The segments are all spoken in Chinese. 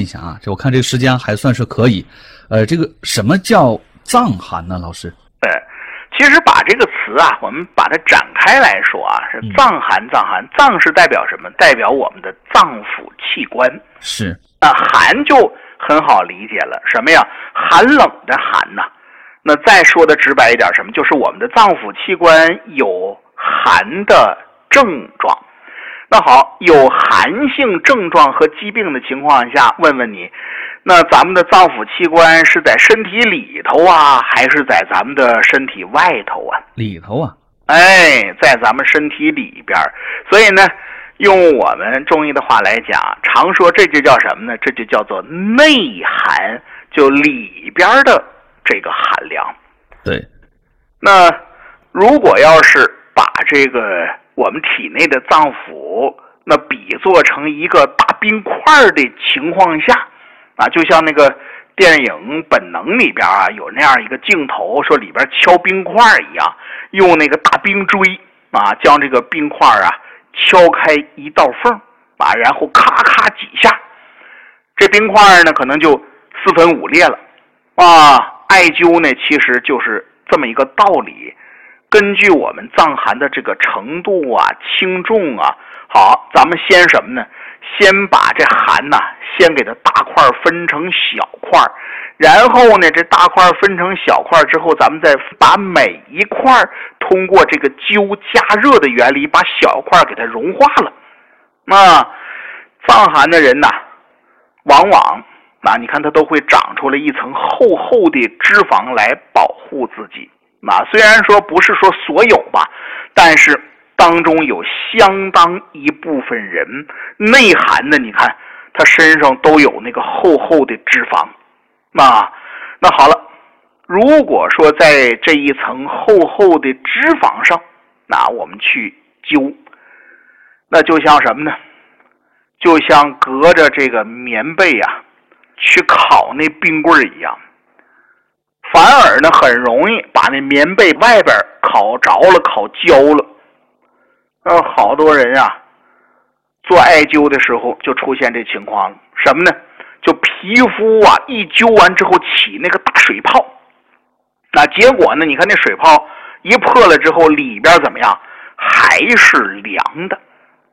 下啊，这我看这个时间还算是可以。这个什么叫藏寒呢，老师？ 其实把这个词啊，我们把它展开来说啊，是藏寒。藏是代表什么？代表我们的脏腑器官。 是。 那寒就很好理解了，什么呀？寒冷的寒呐。那再说的直白一点，什么？就是我们的脏腑器官有寒的症状。那好，有寒性症状和疾病的情况下，问问你，那咱们的脏腑器官是在身体里头啊，还是在咱们的身体外头啊？ 里头啊。 在咱们身体里边。所以呢，用我们中医的话来讲，常说这就叫什么呢？这就叫做内寒，就里边的这个寒凉。 对。 那如果要是把这个我们体内的脏腑那比作成一个大冰块的情况下啊，就像那个电影《本能》里边啊有那样一个镜头，说里边敲冰块一样，用那个大冰锥啊将这个冰块啊敲开一道缝啊，然后咔咔几下，这冰块呢可能就4分5裂了啊。艾灸呢其实就是这么一个道理。根据我们藏寒的这个程度啊、轻重啊，好，咱们先什么呢？先把这寒呐，先给它大块分成小块，然后呢，这大块分成小块之后，咱们再把每一块通过这个灸加热的原理，把小块给它融化了。藏寒的人呐，往往你看他都会长出了一层厚厚的脂肪来保护自己。虽然说不是说所有吧，但是当中有相当一部分人内寒的，你看他身上都有那个厚厚的脂肪。那好了，如果说在这一层厚厚的脂肪上，我们去灸，那就像什么呢？就像隔着这个棉被啊去烤那冰棍一样，反而呢很容易把那棉被外边烤着了、烤焦了。好多人啊做艾灸的时候就出现这情况，什么呢？就皮肤啊一灸完之后起那个大水泡，结果呢，你看那水泡一破了之后，里边怎么样？还是凉的。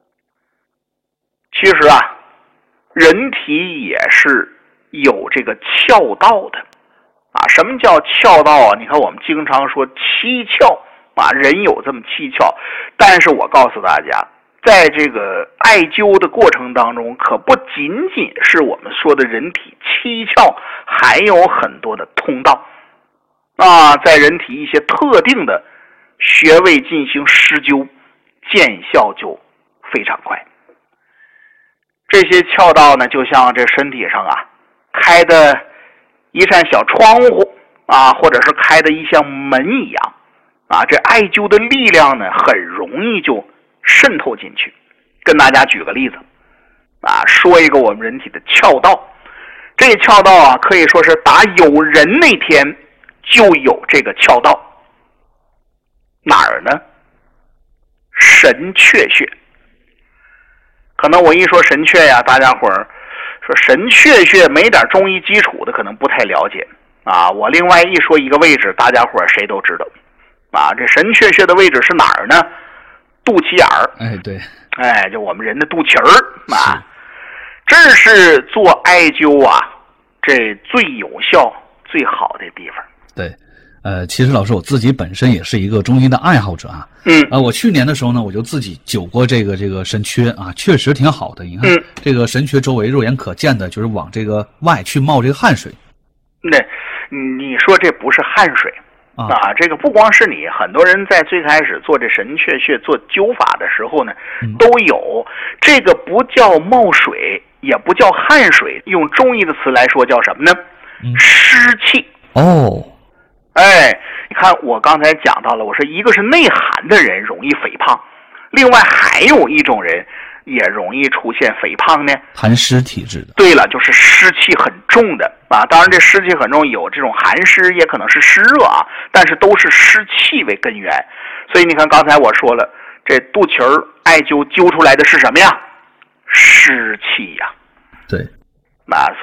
其实啊，人体也是有这个窍道的。什么叫窍道啊？你看我们经常说七窍人有这么七窍，但是我告诉大家，在这个艾灸的过程当中，可不仅仅是我们说的人体七窍，还有很多的通道在人体一些特定的穴位进行施灸，见效就非常快。这些窍道呢，就像这身体上开的一扇小窗户或者是开的一扇门一样这艾灸的力量呢很容易就渗透进去。跟大家举个例子说一个我们人体的窍道。这窍道可以说是打有人那天就有这个窍道。哪儿呢？神阙穴。可能我一说神阙呀，大家伙儿说神阙穴没点中医基础的可能不太了解我另外一说一个位置，大家伙儿谁都知道这神阙穴的位置是哪儿呢？肚脐眼儿。 对。 就我们人的肚脐儿这是做艾灸这最有效最好的地方。 对。其实老师我自己本身也是一个中医的爱好者我去年的时候呢，我就自己灸过这个神阙确实挺好的。你看这个神阙周围肉眼可见的就是往这个外去冒这个汗水。 你说这不是汗水这个不光是你，很多人在最开始做这神阙穴做灸法的时候呢都有。这个不叫冒水，也不叫汗水，用中医的词来说叫什么呢？湿气。你看我刚才讲到了，我说一个是内寒的人容易肥胖，另外还有一种人也容易出现肥胖呢， 寒湿体质的。 对了，就是湿气很重的当然这湿气很重有这种寒湿，也可能是湿热但是都是湿气为根源。所以你看刚才我说了，这肚脐儿艾灸灸出来的是什么呀？湿气呀。 对。